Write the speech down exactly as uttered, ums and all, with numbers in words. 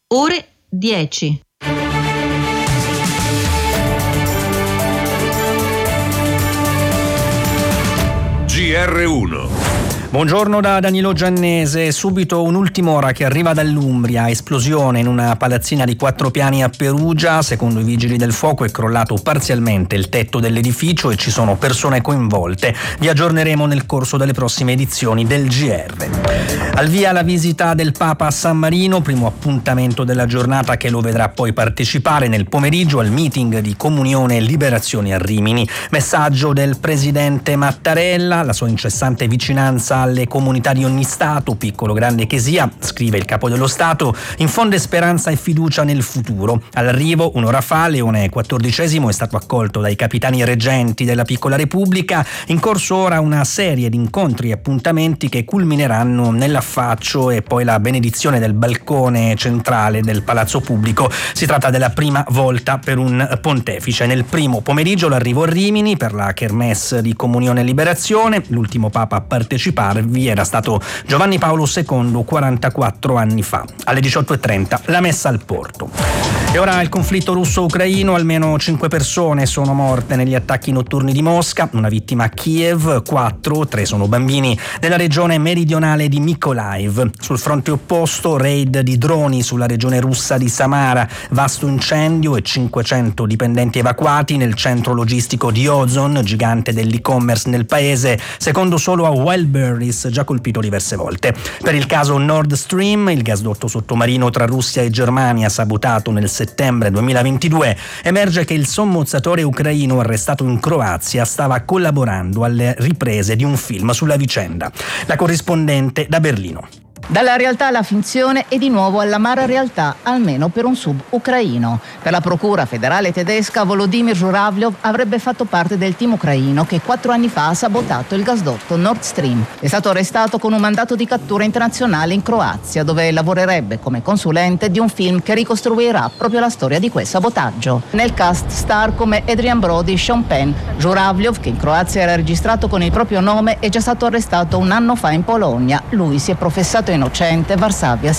ore dieci. G R uno. Buongiorno da Danilo Giannese. Subito un'ultima ora che arriva dall'Umbria. Esplosione in una palazzina di quattro piani a Perugia. Secondo i vigili del fuoco è crollato parzialmente il tetto dell'edificio e ci sono persone coinvolte. Vi aggiorneremo nel corso delle prossime edizioni del G R. Al via la visita del Papa a San Marino, primo appuntamento della giornata che lo vedrà poi partecipare nel pomeriggio al meeting di Comunione e Liberazione a Rimini. Messaggio del presidente Mattarella, la sua incessante vicinanza alle comunità di ogni Stato, piccolo o grande che sia, scrive il Capo dello Stato, infonde speranza e fiducia nel futuro. All'arrivo, un'ora fa, Leone quattordicesimo è stato accolto dai capitani reggenti della piccola Repubblica. In corso ora una serie di incontri e appuntamenti che culmineranno nell'affaccio e poi la benedizione del balcone centrale del Palazzo Pubblico. Si tratta della prima volta per un pontefice. Nel primo pomeriggio l'arrivo a Rimini per la Kermesse di Comunione e Liberazione. L'ultimo Papa a partecipare era stato Giovanni Paolo secondo quarantaquattro anni fa. Alle diciotto e trenta la messa al porto. E ora il conflitto russo-ucraino, almeno cinque persone sono morte negli attacchi notturni di Mosca, una vittima a Kiev, quattro, tre sono bambini, nella regione meridionale di Mykolaiv. Sul fronte opposto, raid di droni sulla regione russa di Samara, vasto incendio e cinquecento dipendenti evacuati nel centro logistico di Ozon, gigante dell'e-commerce nel paese, secondo solo a Wildberries, già colpito diverse volte. Per il caso Nord Stream, il gasdotto sottomarino tra Russia e Germania sabotato nel settembre duemilaventidue, emerge che il sommozzatore ucraino arrestato in Croazia stava collaborando alle riprese di un film sulla vicenda. La corrispondente da Berlino. Dalla realtà alla finzione e di nuovo all'amara realtà, almeno per un sub ucraino. Per la procura federale tedesca, Volodymyr Žuravliov avrebbe fatto parte del team ucraino che quattro anni fa ha sabotato il gasdotto Nord Stream. È stato arrestato con un mandato di cattura internazionale in Croazia, dove lavorerebbe come consulente di un film che ricostruirà proprio la storia di quel sabotaggio. Nel cast star come Adrian Brody, Sean Penn. Žuravliov, che in Croazia era registrato con il proprio nome, è già stato arrestato un anno fa in Polonia. Lui si è professato innocente, Varsavia